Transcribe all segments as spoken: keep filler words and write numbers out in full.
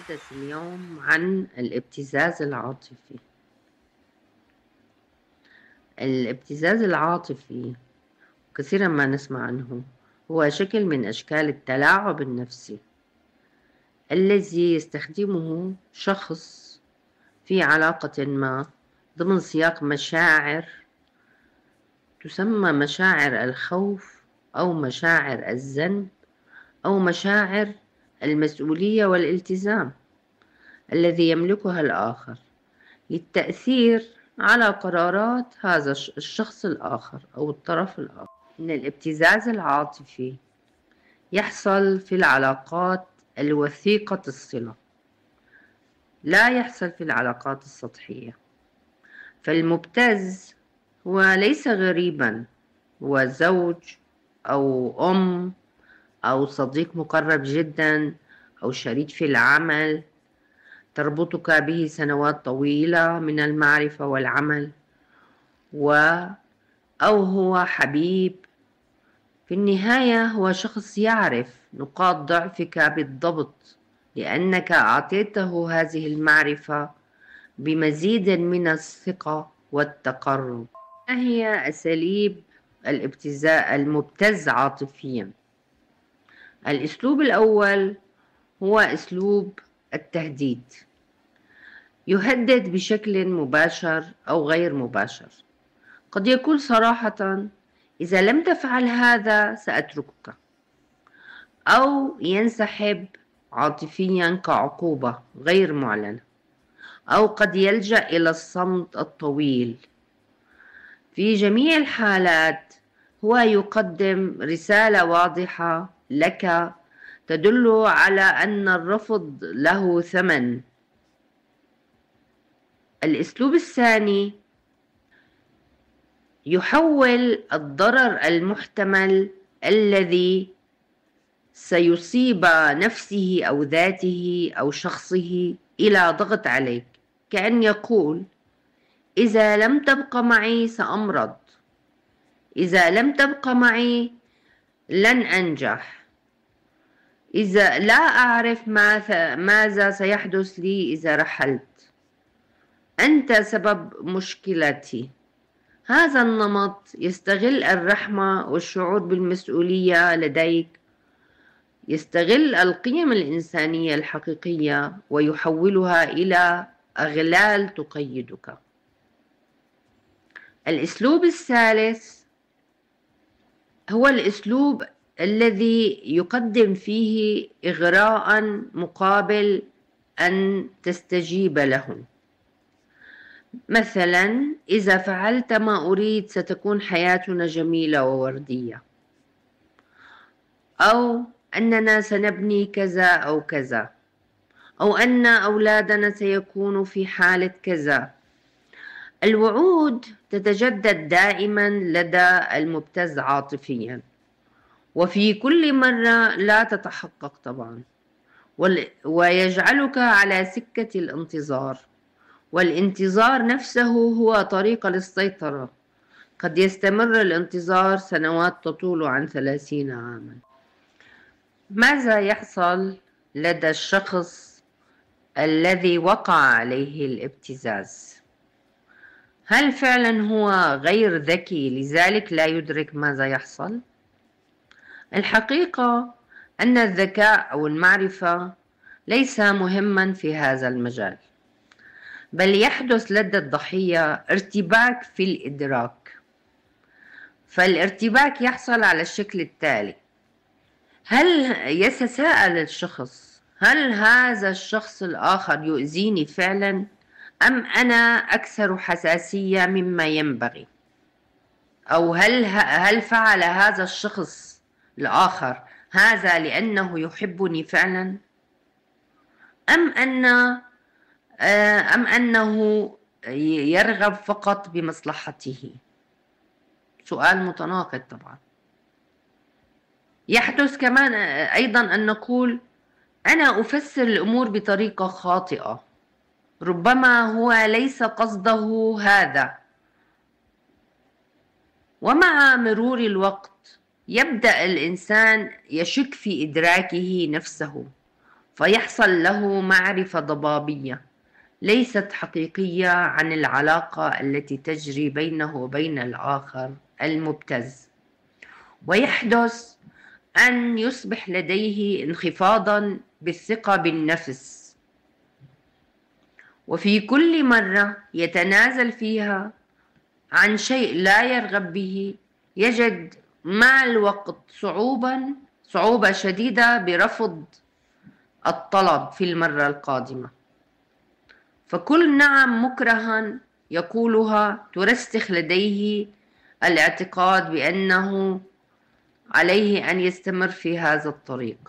نتحدث اليوم عن الابتزاز العاطفي. الابتزاز العاطفي كثيرا ما نسمع عنه، هو شكل من أشكال التلاعب النفسي الذي يستخدمه شخص في علاقة ما ضمن سياق مشاعر تسمى مشاعر الخوف أو مشاعر الذنب أو مشاعر المسؤولية والالتزام الذي يملكها الآخر للتأثير على قرارات هذا الشخص الآخر أو الطرف الآخر. إن الابتزاز العاطفي يحصل في العلاقات الوثيقة الصلة، لا يحصل في العلاقات السطحية. فالمبتز هو ليس غريبا، هو زوج أو أم أو صديق مقرب جدا أو شريك في العمل تربطك به سنوات طويلة من المعرفة والعمل، و أو هو حبيب. في النهاية هو شخص يعرف نقاط ضعفك بالضبط، لأنك أعطيته هذه المعرفة بمزيد من الثقة والتقرب. ما هي أساليب الابتزاء المبتز عاطفيا؟ الأسلوب الأول هو أسلوب التهديد، يهدد بشكل مباشر أو غير مباشر. قد يقول صراحة: إذا لم تفعل هذا سأتركك، أو ينسحب عاطفيا كعقوبة غير معلنة، أو قد يلجأ إلى الصمت الطويل. في جميع الحالات هو يقدم رسالة واضحة لك تدل على أن الرفض له ثمن. الأسلوب الثاني يحول الضرر المحتمل الذي سيصيب نفسه أو ذاته أو شخصه إلى ضغط عليك، كأن يقول: إذا لم تبق معي سأمرض، إذا لم تبق معي لن أنجح، إذا لا أعرف ماذا سيحدث لي إذا رحلت، أنت سبب مشكلتي. هذا النمط يستغل الرحمة والشعور بالمسؤولية لديك، يستغل القيم الإنسانية الحقيقية ويحولها إلى أغلال تقيدك. الأسلوب الثالث هو الأسلوب الذي يقدم فيه إغراء مقابل أن تستجيب له. مثلا: إذا فعلت ما أريد ستكون حياتنا جميلة ووردية، أو أننا سنبني كذا أو كذا، أو أن أولادنا سيكونوا في حالة كذا. الوعود تتجدد دائما لدى المبتز عاطفيا، وفي كل مرة لا تتحقق طبعا، ويجعلك على سكة الانتظار، والانتظار نفسه هو طريقة للسيطرة. قد يستمر الانتظار سنوات تطول عن ثلاثين عاما. ماذا يحصل لدى الشخص الذي وقع عليه الابتزاز؟ هل فعلا هو غير ذكي لذلك لا يدرك ماذا يحصل؟ الحقيقة أن الذكاء أو المعرفة ليس مهما في هذا المجال، بل يحدث لدى الضحية ارتباك في الإدراك. فالارتباك يحصل على الشكل التالي: هل يتساءل الشخص: هل هذا الشخص الآخر يؤذيني فعلا، أم أنا أكثر حساسية مما ينبغي؟ أو هل هل فعل هذا الشخص الآخر هذا لأنه يحبني فعلا، أم أن أم أنه يرغب فقط بمصلحته؟ سؤال متناقض طبعا. يحدث كمان أيضا أن نقول: أنا أفسر الأمور بطريقة خاطئة، ربما هو ليس قصده هذا. ومع مرور الوقت يبدأ الإنسان يشك في إدراكه نفسه، فيحصل له معرفة ضبابية ليست حقيقية عن العلاقة التي تجري بينه وبين الآخر المبتز، ويحدث أن يصبح لديه انخفاضا بالثقة بالنفس، وفي كل مرة يتنازل فيها عن شيء لا يرغب به يجد مع الوقت صعوبا صعوبة شديدة برفض الطلب في المرة القادمة. فكل نعم مكرها يقولها ترسخ لديه الاعتقاد بأنه عليه أن يستمر في هذا الطريق،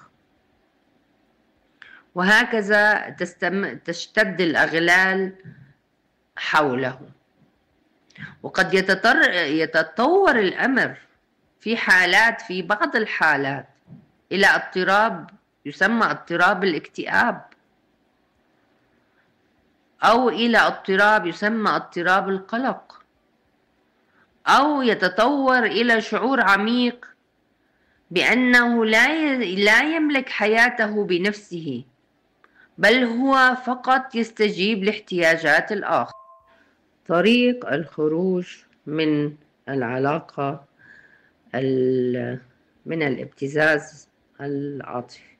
وهكذا تشتد الأغلال حوله. وقد يتطور الأمر في حالات في بعض الحالات إلى اضطراب يسمى اضطراب الاكتئاب، أو إلى اضطراب يسمى اضطراب القلق، أو يتطور إلى شعور عميق بأنه لا لا يملك حياته بنفسه، بل هو فقط يستجيب لاحتياجات الآخر. طريق الخروج من العلاقة من الابتزاز العاطفي.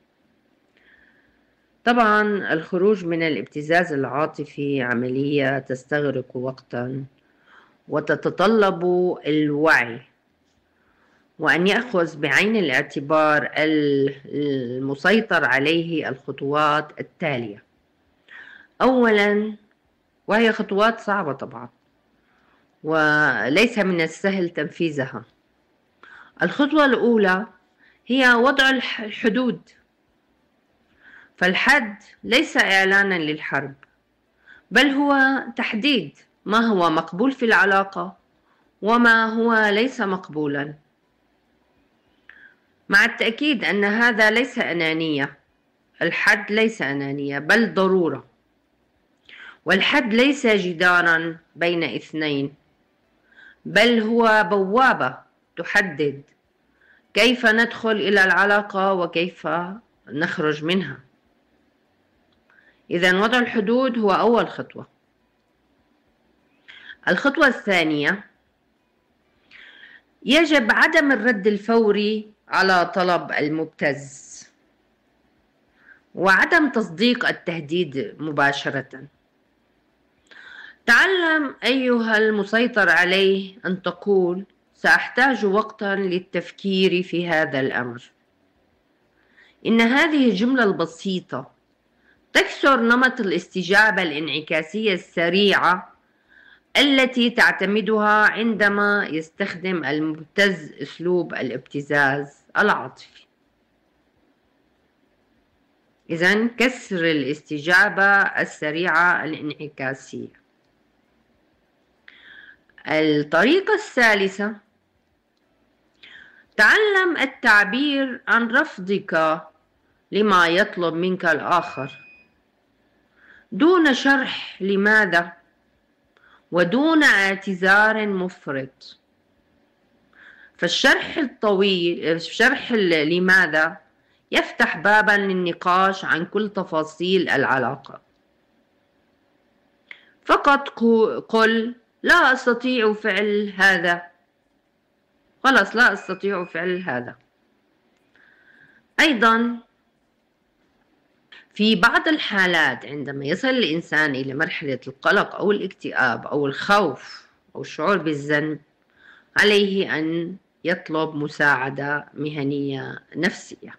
طبعا الخروج من الابتزاز العاطفي عملية تستغرق وقتا وتتطلب الوعي، وأن يأخذ بعين الاعتبار المسيطر عليه الخطوات التالية. أولا، وهي خطوات صعبة طبعا وليس من السهل تنفيذها. الخطوة الأولى هي وضع الحدود، فالحد ليس إعلانا للحرب، بل هو تحديد ما هو مقبول في العلاقة وما هو ليس مقبولا، مع التأكيد أن هذا ليس أنانية. الحد ليس أنانية بل ضرورة، والحد ليس جدارا بين اثنين، بل هو بوابة تحدد كيف ندخل إلى العلاقة وكيف نخرج منها. إذن وضع الحدود هو أول خطوة. الخطوة الثانية، يجب عدم الرد الفوري على طلب المبتز وعدم تصديق التهديد مباشرة. تعلم أيها المسيطر عليه أن تقول: سأحتاج وقتا للتفكير في هذا الأمر. إن هذه الجملة البسيطة تكسر نمط الاستجابة الانعكاسية السريعة التي تعتمدها عندما يستخدم المبتز أسلوب الابتزاز العاطفي. إذن كسر الاستجابة السريعة الانعكاسية. الطريقة الثالثة، تعلم التعبير عن رفضك لما يطلب منك الآخر دون شرح لماذا ودون اعتذار مفرط. فالشرح الطويل الشرح لماذا يفتح بابا للنقاش عن كل تفاصيل العلاقة. فقط قل: لا أستطيع فعل هذا. خلاص، لا أستطيع فعل هذا. أيضا في بعض الحالات عندما يصل الإنسان إلى مرحلة القلق أو الاكتئاب أو الخوف أو الشعور بالذنب، عليه أن يطلب مساعدة مهنية نفسية.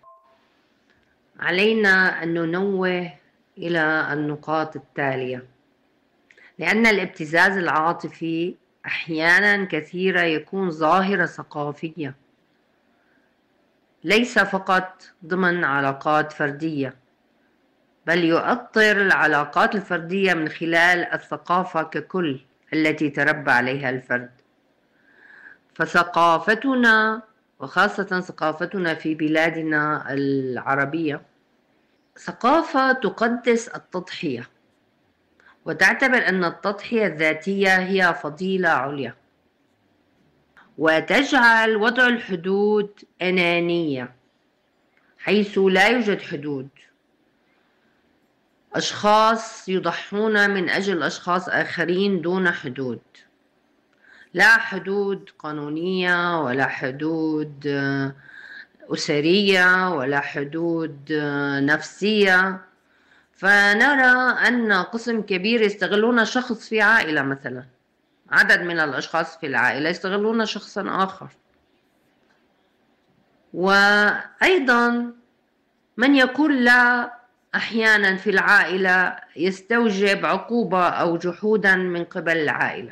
علينا أن ننوه إلى النقاط التالية، لأن الابتزاز العاطفي أحيانا كثيرة يكون ظاهرة ثقافية، ليس فقط ضمن علاقات فردية، بل يؤطر العلاقات الفردية من خلال الثقافة ككل التي تربى عليها الفرد. فثقافتنا وخاصة ثقافتنا في بلادنا العربية ثقافة تقدس التضحية، وتعتبر أن التضحية الذاتية هي فضيلة عليا، وتجعل وضع الحدود أنانية حيث لا يوجد حدود، أشخاص يضحون من أجل أشخاص آخرين دون حدود، لا حدود قانونية ولا حدود أسرية ولا حدود نفسية. فنرى أن قسم كبير يستغلون شخص في عائلة مثلا، عدد من الأشخاص في العائلة يستغلون شخصا آخر. وأيضا من يقول لا أحيانا في العائلة يستوجب عقوبة أو جحودا من قبل العائلة.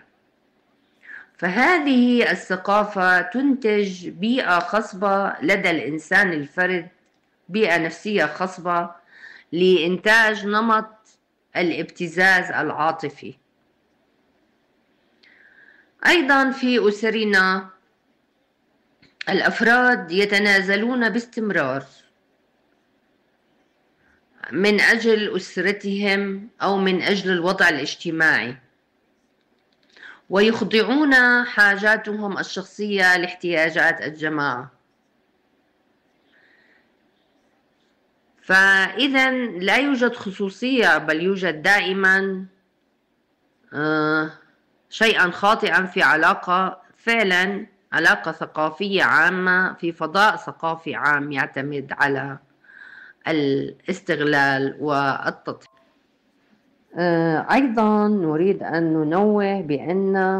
فهذه الثقافة تنتج بيئة خصبة لدى الإنسان الفرد، بيئة نفسية خصبة لإنتاج نمط الابتزاز العاطفي. أيضا في أسرنا الأفراد يتنازلون باستمرار من أجل أسرتهم أو من أجل الوضع الاجتماعي، ويخضعون حاجاتهم الشخصية لاحتياجات الجماعة. فإذا لا يوجد خصوصية، بل يوجد دائما آه شيئا خاطئا في علاقة، فعلا علاقة ثقافية عامة في فضاء ثقافي عام يعتمد على الاستغلال والتطهير. آه أيضا نريد أن ننوه بأن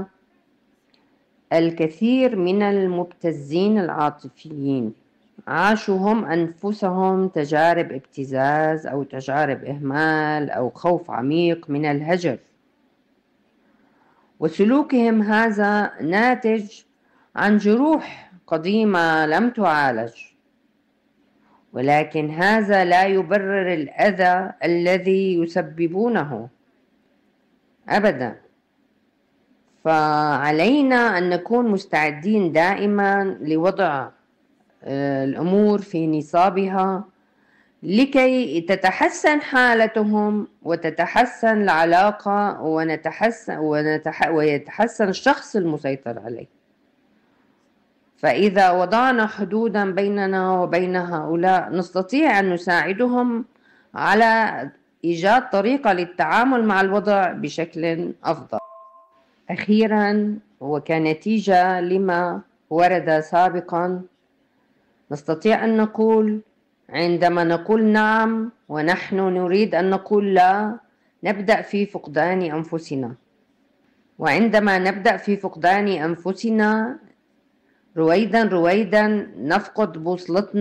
الكثير من المبتزين العاطفيين عاشوا هم أنفسهم تجارب ابتزاز أو تجارب إهمال أو خوف عميق من الهجر، وسلوكهم هذا ناتج عن جروح قديمة لم تعالج، ولكن هذا لا يبرر الأذى الذي يسببونه أبدا. فعلينا أن نكون مستعدين دائما لوضع الأمور في نصابها لكي تتحسن حالتهم وتتحسن العلاقة ونتحسن ونتح ويتحسن الشخص المسيطر عليه. فإذا وضعنا حدودا بيننا وبين هؤلاء نستطيع أن نساعدهم على إيجاد طريقة للتعامل مع الوضع بشكل أفضل. أخيرا وكنتيجة لما ورد سابقا، نستطيع أن نقول عندما نقول نعم ونحن نريد أن نقول لا، نبدأ في فقدان أنفسنا، وعندما نبدأ في فقدان أنفسنا رويدا رويدا نفقد بوصلتنا